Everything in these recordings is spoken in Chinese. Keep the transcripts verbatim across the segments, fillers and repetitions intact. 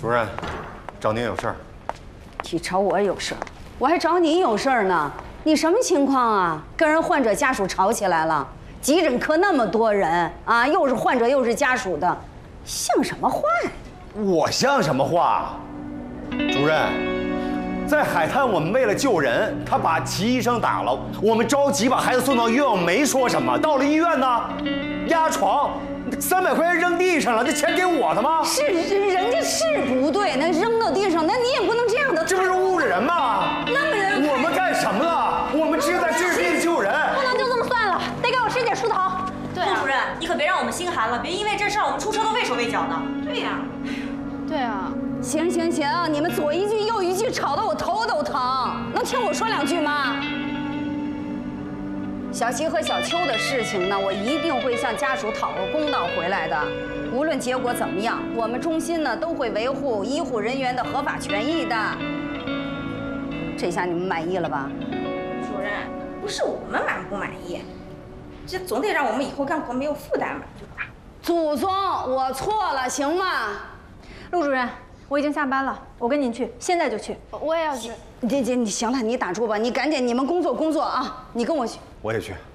主任，找您有事儿。 你找我有事儿，我还找你有事儿呢。你什么情况啊？跟人患者家属吵起来了？急诊科那么多人啊，又是患者又是家属的，像什么话呀？ 我像什么话？主任，在海滩我们为了救人，他把齐医生打了，我们着急把孩子送到医院，我没说什么。到了医院呢，压床。 三百块钱扔地上了，这钱给我的吗？ 是人家是不对，那扔到地上，那你也不能这样的。 这不是误了人吗？ 那么人， 我们干什么了？我们只是在治病救人。 不能就这么算了，得给我师姐出头。 对、啊，陆主任，你可别让我们心寒了，别因为这事儿我们出车都畏手畏脚的。 对呀、啊，对啊。 行行行，你们左一句右一句，吵得我头都疼。能听我说两句吗？ 小齐和小秋的事情呢，我一定会向家属讨个公道回来的。无论结果怎么样，我们中心呢都会维护医护人员的合法权益的。这下你们满意了吧？ 主任，不是我们满不满意，这总得让我们以后干活没有负担吧？ 祖宗，我错了，行吗？ 陆主任，我已经下班了，我跟您去，现在就去。我也要去。 你你你行了，你打住吧，你赶紧，你们工作工作啊，你跟我去。 我也去。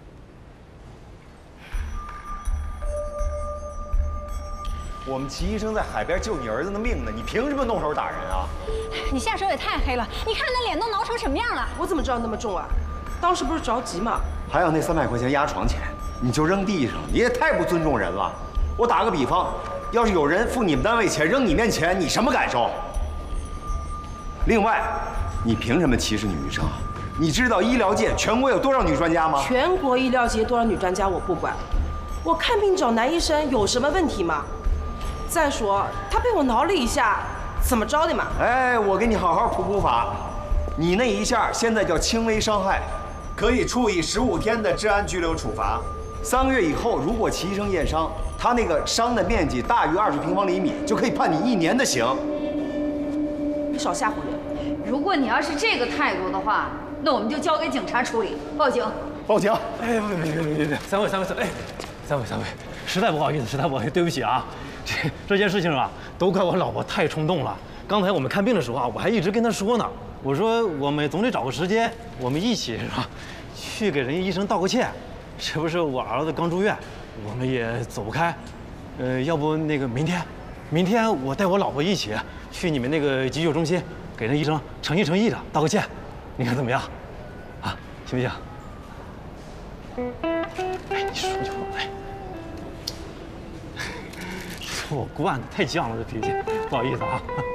我们齐医生在海边救你儿子的命呢，你凭什么动手打人啊？ 你下手也太黑了！你看那脸都挠成什么样了？ 我怎么知道那么重啊？当时不是着急吗？ 还有那三百块钱压床钱，你就扔地上，你也太不尊重人了。我打个比方，要是有人付你们单位钱扔你面前，你什么感受？另外，你凭什么歧视女医生啊？ 你知道医疗界全国有多少女专家吗？ 全国医疗界多少女专家我不管，我看病找男医生有什么问题吗？再说他被我挠了一下，怎么着的嘛？ 哎，我给你好好普普法，你那一下现在叫轻微伤害，可以处以十五天的治安拘留处罚。三个月以后，如果齐医生验伤，他那个伤的面积大于二十平方厘米，就可以判你一年的刑。 你少吓唬人！ 如果你要是这个态度的话。 那我们就交给警察处理，报警。 报警！ 哎，别别别别别别！三位三位三位，哎，三位三位，实在不好意思，实在不好意思，对不起啊。这这件事情啊，都怪我老婆太冲动了。刚才我们看病的时候啊，我还一直跟她说呢，我说我们总得找个时间，我们一起是吧，去给人家医生道个歉。这不是我儿子刚住院，我们也走不开。呃，要不那个明天，明天我带我老婆一起去你们那个急救中心，给那医生诚心诚意的道个歉。 你看怎么样？啊，行不行？哎，你说就说，哎，我惯的太犟了，这脾气，不好意思啊。